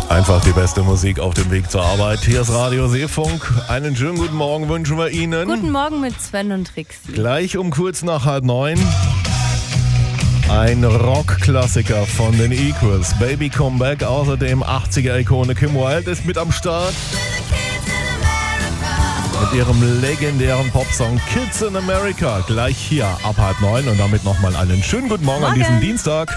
Einfach die beste Musik auf dem Weg zur Arbeit. Hier ist Radio Seefunk. Einen schönen guten Morgen wünschen wir Ihnen. Guten Morgen mit Sven und Trixi. Gleich um kurz nach 8:30. Ein Rockklassiker von den Equals. Baby Come Back. Außerdem 80er-Ikone Kim Wilde ist mit am Start. Mit ihrem legendären Popsong Kids in America. Gleich hier ab 8:30 und damit nochmal einen schönen guten Morgen an diesem Dienstag.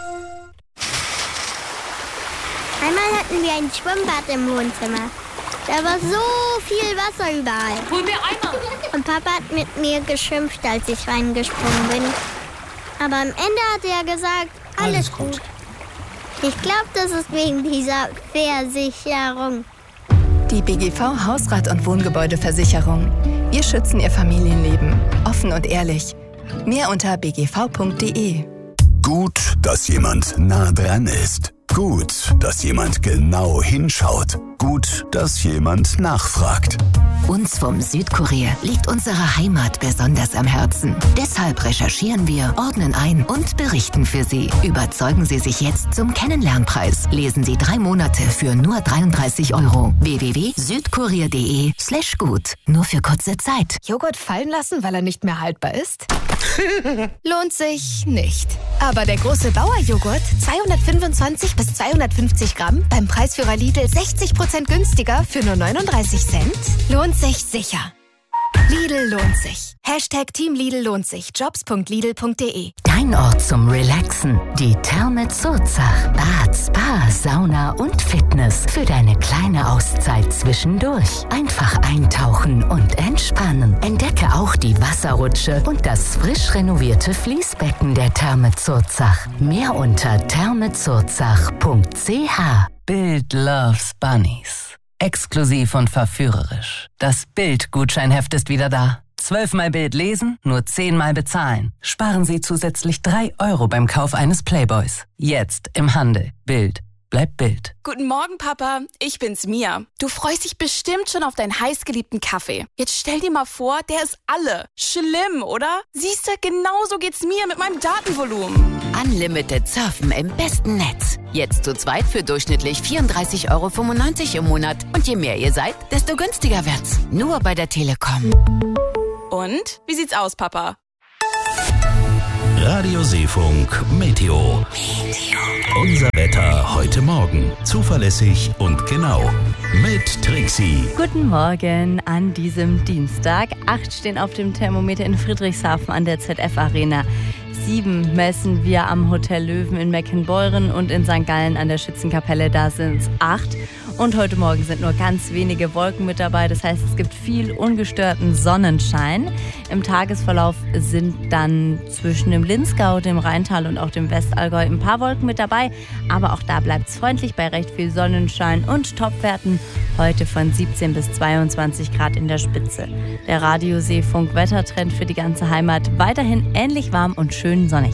Einmal hatten wir ein Schwimmbad im Wohnzimmer. Da war so viel Wasser überall. Hol mir Eimer! Und Papa hat mit mir geschimpft, als ich reingesprungen bin. Aber am Ende hat er gesagt, alles gut. Ich glaube, das ist wegen dieser Versicherung. Die BGV Hausrat- und Wohngebäudeversicherung. Wir schützen Ihr Familienleben. Offen und ehrlich. Mehr unter bgv.de. Gut, dass jemand nah dran ist. Gut, dass jemand genau hinschaut. Gut, dass jemand nachfragt. Uns vom Südkurier liegt unsere Heimat besonders am Herzen. Deshalb recherchieren wir, ordnen ein und berichten für Sie. Überzeugen Sie sich jetzt zum Kennenlernpreis. Lesen Sie 3 Monate für nur 33 €. www.südkurier.de/gut. Nur für kurze Zeit. Joghurt fallen lassen, weil er nicht mehr haltbar ist? Lohnt sich nicht. Aber der große Bauer-Joghurt, 225 bis 250 Gramm, beim Preisführer Lidl 60% günstiger für nur 39 Cent, lohnt sich sicher. Lidl lohnt sich. Hashtag Team Lidl lohnt sich. Jobs.lidl.de. Dein Ort zum Relaxen. Die Therme Zurzach. Bad, Spa, Sauna und Fitness. Für deine kleine Auszeit zwischendurch. Einfach eintauchen und entspannen. Entdecke auch die Wasserrutsche und das frisch renovierte Fließbecken der Therme Zurzach. Mehr unter thermezurzach.ch. Bild loves Bunnies. Exklusiv und verführerisch. Das Bild-Gutscheinheft ist wieder da. 12-mal Bild lesen, nur 10-mal bezahlen. Sparen Sie zusätzlich 3 € beim Kauf eines Playboys. Jetzt im Handel. Bild. Bleibt Bild. Guten Morgen, Papa. Ich bin's, Mia. Du freust dich bestimmt schon auf deinen heißgeliebten Kaffee. Jetzt stell dir mal vor, der ist alle. Schlimm, oder? Siehste, genauso geht's mir mit meinem Datenvolumen. Unlimited Surfen im besten Netz. Jetzt zu zweit für durchschnittlich 34,95 € im Monat. Und je mehr ihr seid, desto günstiger wird's. Nur bei der Telekom. Und? Wie sieht's aus, Papa? Radio Seefunk Meteo. Unser Wetter heute Morgen. Zuverlässig und genau. Mit Trixi. Guten Morgen an diesem Dienstag. 8 stehen auf dem Thermometer in Friedrichshafen an der ZF Arena. 7 messen wir am Hotel Löwen in Meckenbeuren und in St. Gallen an der Schützenkapelle, da sind es 8. Und heute Morgen sind nur ganz wenige Wolken mit dabei, das heißt, es gibt viel ungestörten Sonnenschein. Im Tagesverlauf sind dann zwischen dem Linzgau, dem Rheintal und auch dem Westallgäu ein paar Wolken mit dabei, aber auch da bleibt es freundlich bei recht viel Sonnenschein und Topwerten heute von 17 bis 22 Grad in der Spitze. Der Radio Seefunk Wettertrend für die ganze Heimat weiterhin ähnlich warm und schön sonnig.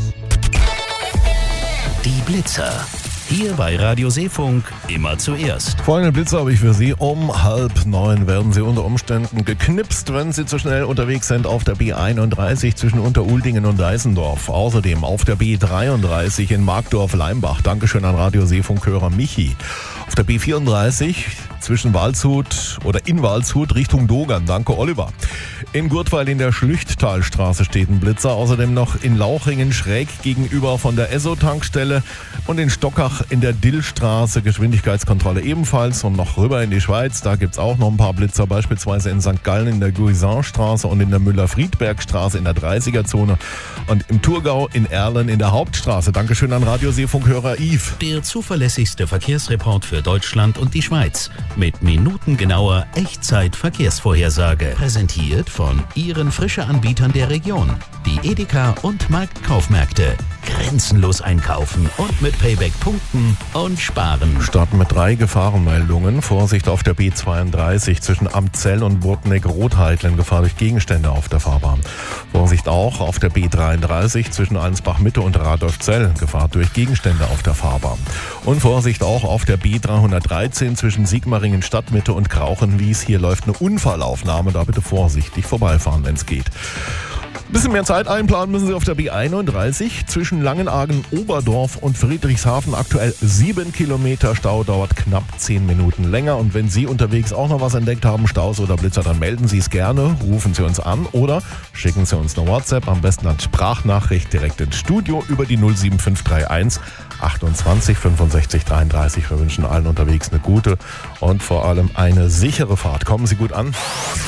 Die Blitzer. Hier bei Radio Seefunk immer zuerst. Folgende Blitze habe ich für Sie. Um 8:30 werden Sie unter Umständen geknipst, wenn Sie zu schnell unterwegs sind auf der B31 zwischen Unteruldingen und Deißendorf. Außerdem auf der B33 in Markdorf-Leimbach. Dankeschön an Radio Seefunk-Hörer Michi. Auf der B34 zwischen Waldshut oder in Waldshut Richtung Dogern. Danke, Oliver. In Gurtweil in der Schlüchttalstraße steht ein Blitzer. Außerdem noch in Lauchringen schräg gegenüber von der Esso-Tankstelle und in Stockach in der Dillstraße Geschwindigkeitskontrolle ebenfalls. Und noch rüber in die Schweiz, da gibt's auch noch ein paar Blitzer, beispielsweise in St. Gallen in der Guisanstraße und in der Müller-Friedberg-Straße in der 30er-Zone und im Thurgau in Erlen in der Hauptstraße. Dankeschön an Radio Seefunk-Hörer Yves. Der zuverlässigste Verkehrsreport für Deutschland und die Schweiz. Mit minutengenauer Echtzeit-Verkehrsvorhersage. Präsentiert von Ihren Frische-Anbietern der Region. Die Edeka und Marktkaufmärkte. Grenzenlos einkaufen und mit Payback punkten und sparen. Starten mit 3 Gefahrenmeldungen. Vorsicht auf der B32 zwischen Amzell und Burtneck-Rotheitlen. Gefahr durch Gegenstände auf der Fahrbahn. Vorsicht auch auf der B33 zwischen Allensbach-Mitte und Radolfzell. Gefahr durch Gegenstände auf der Fahrbahn. Und Vorsicht auch auf der B313 zwischen Sigmaringen Stadtmitte und Krauchenwies. Hier läuft eine Unfallaufnahme. Da bitte vorsichtig vorbeifahren, wenn es geht. Bisschen mehr Zeit einplanen müssen Sie auf der B31 zwischen Langenargen, Oberdorf und Friedrichshafen. Aktuell 7 Kilometer Stau, dauert knapp 10 Minuten länger. Und wenn Sie unterwegs auch noch was entdeckt haben, Staus oder Blitzer, dann melden Sie es gerne, rufen Sie uns an oder schicken Sie uns eine WhatsApp, am besten als Sprachnachricht direkt ins Studio über die 07531 28 65 33. Wir wünschen allen unterwegs eine gute und vor allem eine sichere Fahrt. Kommen Sie gut an.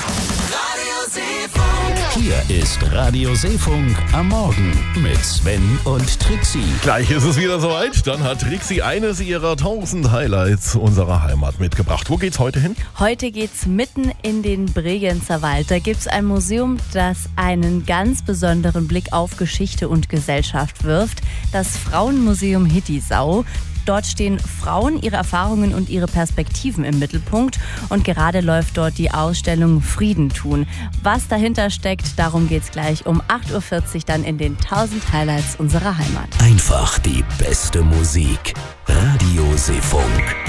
Hier ist Radio Seefunk am Morgen mit Sven und Trixie. Gleich ist es wieder soweit. Dann hat Trixie eines ihrer 1000 Highlights unserer Heimat mitgebracht. Wo geht's heute hin? Heute geht's mitten in den Bregenzer Wald. Da gibt's ein Museum, das einen ganz besonderen Blick auf Geschichte und Gesellschaft wirft. Das Frauenmuseum Hittisau. Dort stehen Frauen, ihre Erfahrungen und ihre Perspektiven im Mittelpunkt. Und gerade läuft dort die Ausstellung Frieden tun. Was dahinter steckt, darum geht's gleich um 8.40 Uhr dann in den 1000 Highlights unserer Heimat. Einfach die beste Musik. Radio Seefunk.